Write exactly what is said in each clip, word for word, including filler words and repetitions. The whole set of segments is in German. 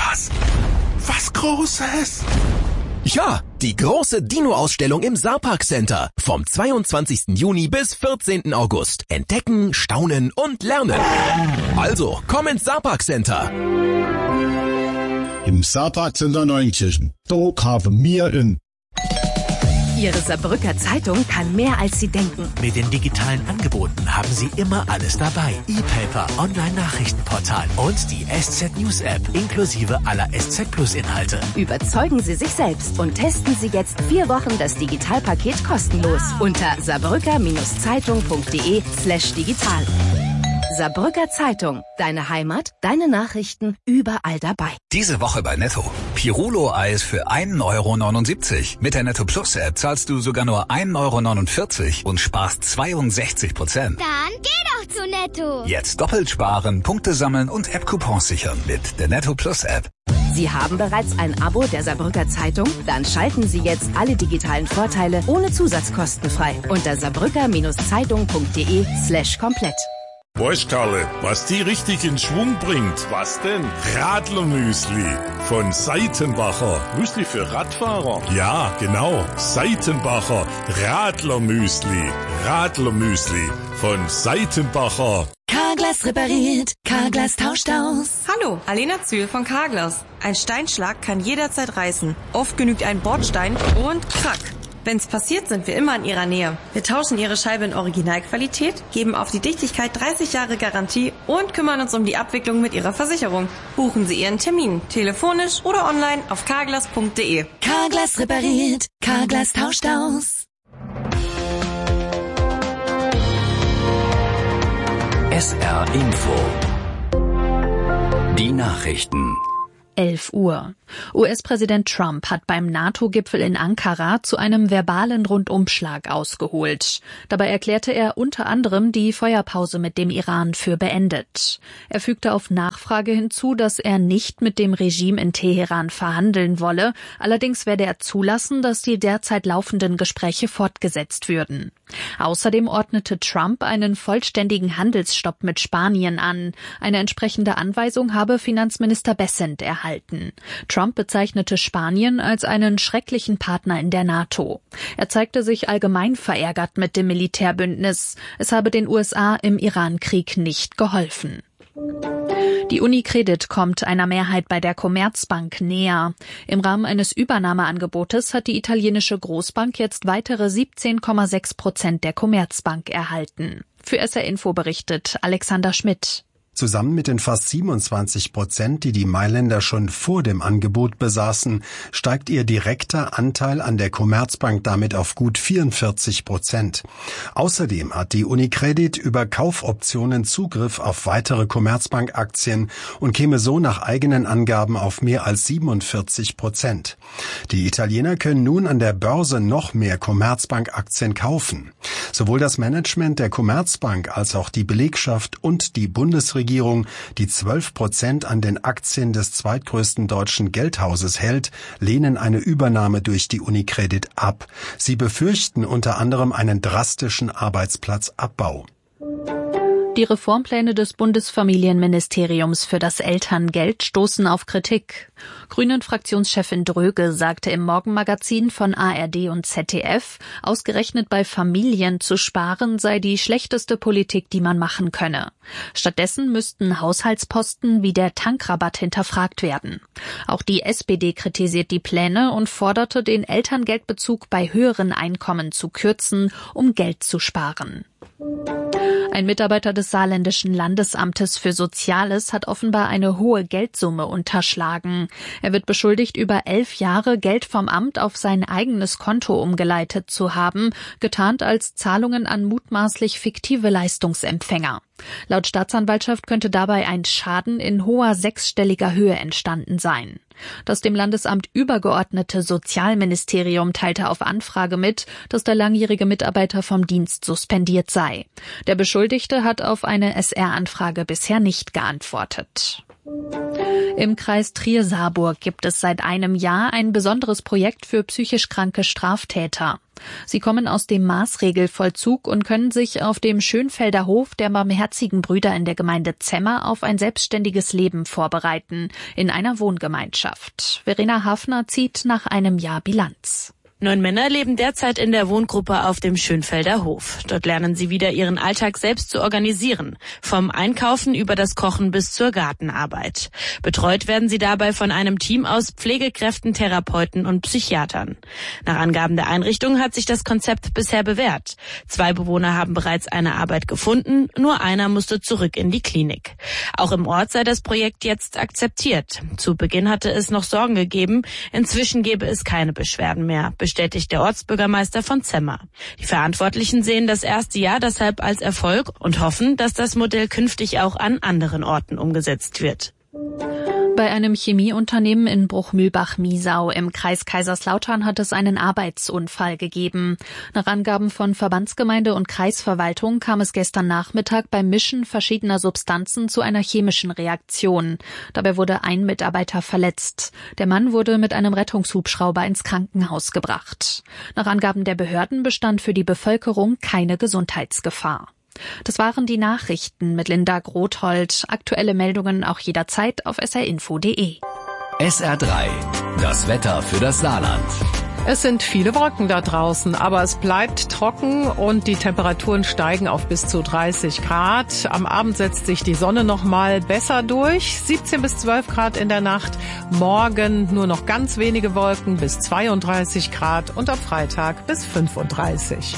Was? Was Großes? Ja, die große Dino-Ausstellung im Saarpark Center. Vom zweiundzwanzigsten Juni bis vierzehnten August. Entdecken, staunen und lernen. Also, komm ins Saarpark Center. Im Saarpark Center Neunkirchen. Da kaufen wir in. Ihre Saarbrücker Zeitung kann mehr, als Sie denken. Mit den digitalen Angeboten haben Sie immer alles dabei. E-Paper, Online-Nachrichtenportal und die S Z News App inklusive aller S Z Plus Inhalte. Überzeugen Sie sich selbst und testen Sie jetzt vier Wochen das Digitalpaket kostenlos unter saarbrücker-zeitung.de slash digital. Saarbrücker Zeitung. Deine Heimat, deine Nachrichten, überall dabei. Diese Woche bei Netto. Pirulo-Eis für ein Euro neunundsiebzig. Mit der Netto Plus App zahlst du sogar nur ein Euro neunundvierzig und sparst zweiundsechzig Prozent. Dann geh doch zu Netto. Jetzt doppelt sparen, Punkte sammeln und App-Coupons sichern mit der Netto Plus App. Sie haben bereits ein Abo der Saarbrücker Zeitung? Dann schalten Sie jetzt alle digitalen Vorteile ohne Zusatzkosten frei unter saarbrücker-zeitung.de slash komplett. Weißt Karle, was die richtig in Schwung bringt? Was denn? Radlermüsli von Seitenbacher. Müsli für Radfahrer? Ja, genau. Seitenbacher Radlermüsli. Radlermüsli von Seitenbacher. Carglass repariert, Carglass tauscht aus. Hallo, Alena Zühl von Carglass. Ein Steinschlag kann jederzeit reißen. Oft genügt ein Bordstein und krack. Wenn's passiert, sind wir immer in Ihrer Nähe. Wir tauschen Ihre Scheibe in Originalqualität, geben auf die Dichtigkeit dreißig Jahre Garantie und kümmern uns um die Abwicklung mit Ihrer Versicherung. Buchen Sie Ihren Termin, telefonisch oder online auf carglass punkt de. Carglass repariert, Carglass tauscht aus. S R Info. Die Nachrichten. elf Uhr. U S-Präsident Trump hat beim NATO-Gipfel in Ankara zu einem verbalen Rundumschlag ausgeholt. Dabei erklärte er unter anderem die Feuerpause mit dem Iran für beendet. Er fügte auf Nachfrage hinzu, dass er nicht mit dem Regime in Teheran verhandeln wolle. Allerdings werde er zulassen, dass die derzeit laufenden Gespräche fortgesetzt würden. Außerdem ordnete Trump einen vollständigen Handelsstopp mit Spanien an. Eine entsprechende Anweisung habe Finanzminister Bessent erhalten. Trump bezeichnete Spanien als einen schrecklichen Partner in der NATO. Er zeigte sich allgemein verärgert mit dem Militärbündnis. Es habe den U S A im Iran-Krieg nicht geholfen. Die Unicredit kommt einer Mehrheit bei der Commerzbank näher. Im Rahmen eines Übernahmeangebotes hat die italienische Großbank jetzt weitere siebzehn Komma sechs Prozent der Commerzbank erhalten. Für S R Info berichtet Alexander Schmidt. Zusammen mit den fast siebenundzwanzig Prozent, die die Mailänder schon vor dem Angebot besaßen, steigt ihr direkter Anteil an der Commerzbank damit auf gut vierundvierzig Prozent. Außerdem hat die Unicredit über Kaufoptionen Zugriff auf weitere Commerzbank-Aktien und käme so nach eigenen Angaben auf mehr als siebenundvierzig Prozent. Die Italiener können nun an der Börse noch mehr Commerzbank-Aktien kaufen. Sowohl das Management der Commerzbank als auch die Belegschaft und die Bundesregierung, die zwölf Prozent an den Aktien des zweitgrößten deutschen Geldhauses hält, lehnen eine Übernahme durch die Unicredit ab. Sie befürchten unter anderem einen drastischen Arbeitsplatzabbau. Die Reformpläne des Bundesfamilienministeriums für das Elterngeld stoßen auf Kritik. Grünen-Fraktionschefin Dröge sagte im Morgenmagazin von A R D und Z D F, ausgerechnet bei Familien zu sparen sei die schlechteste Politik, die man machen könne. Stattdessen müssten Haushaltsposten wie der Tankrabatt hinterfragt werden. Auch die S P D kritisiert die Pläne und forderte, den Elterngeldbezug bei höheren Einkommen zu kürzen, um Geld zu sparen. Ein Mitarbeiter des Saarländischen Landesamtes für Soziales hat offenbar eine hohe Geldsumme unterschlagen. Er wird beschuldigt, über elf Jahre Geld vom Amt auf sein eigenes Konto umgeleitet zu haben, getarnt als Zahlungen an mutmaßlich fiktive Leistungsempfänger. Laut Staatsanwaltschaft könnte dabei ein Schaden in hoher sechsstelliger Höhe entstanden sein. Das dem Landesamt übergeordnete Sozialministerium teilte auf Anfrage mit, dass der langjährige Mitarbeiter vom Dienst suspendiert sei. Der Beschuldigte hat auf eine S R-Anfrage bisher nicht geantwortet. Im Kreis Trier-Saarburg gibt es seit einem Jahr ein besonderes Projekt für psychisch kranke Straftäter. Sie kommen aus dem Maßregelvollzug und können sich auf dem Schönfelder Hof der Barmherzigen Brüder in der Gemeinde Zemmer auf ein selbstständiges Leben vorbereiten, in einer Wohngemeinschaft. Verena Hafner zieht nach einem Jahr Bilanz. Neun Männer leben derzeit in der Wohngruppe auf dem Schönfelder Hof. Dort lernen sie wieder ihren Alltag selbst zu organisieren. Vom Einkaufen über das Kochen bis zur Gartenarbeit. Betreut werden sie dabei von einem Team aus Pflegekräften, Therapeuten und Psychiatern. Nach Angaben der Einrichtung hat sich das Konzept bisher bewährt. Zwei Bewohner haben bereits eine Arbeit gefunden, nur einer musste zurück in die Klinik. Auch im Ort sei das Projekt jetzt akzeptiert. Zu Beginn hatte es noch Sorgen gegeben, inzwischen gebe es keine Beschwerden mehr, bestätigt der Ortsbürgermeister von Zemmer. Die Verantwortlichen sehen das erste Jahr deshalb als Erfolg und hoffen, dass das Modell künftig auch an anderen Orten umgesetzt wird. Bei einem Chemieunternehmen in Bruchmühlbach-Miesau im Kreis Kaiserslautern hat es einen Arbeitsunfall gegeben. Nach Angaben von Verbandsgemeinde und Kreisverwaltung kam es gestern Nachmittag beim Mischen verschiedener Substanzen zu einer chemischen Reaktion. Dabei wurde ein Mitarbeiter verletzt. Der Mann wurde mit einem Rettungshubschrauber ins Krankenhaus gebracht. Nach Angaben der Behörden bestand für die Bevölkerung keine Gesundheitsgefahr. Das waren die Nachrichten mit Linda Grothold. Aktuelle Meldungen auch jederzeit auf s r info punkt d e. S R drei, das Wetter für das Saarland. Es sind viele Wolken da draußen, aber es bleibt trocken und die Temperaturen steigen auf bis zu dreißig Grad. Am Abend setzt sich die Sonne noch mal besser durch. siebzehn bis zwölf Grad in der Nacht. Morgen nur noch ganz wenige Wolken bis zweiunddreißig Grad und am Freitag bis fünfunddreißig.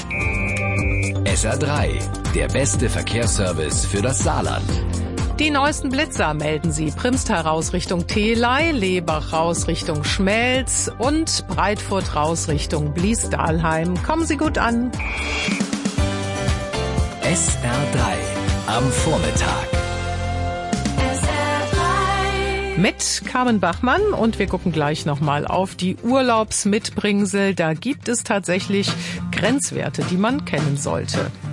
S R drei, der beste Verkehrsservice für das Saarland. Die neuesten Blitzer melden sie. Primstal raus Richtung Theley, Lebach raus Richtung Schmelz und Breitfurt raus Richtung Bliesdahlheim. Kommen Sie gut an. S R drei am Vormittag. Mit Carmen Bachmann und wir gucken gleich nochmal auf die Urlaubsmitbringsel. Da gibt es tatsächlich Grenzwerte, die man kennen sollte.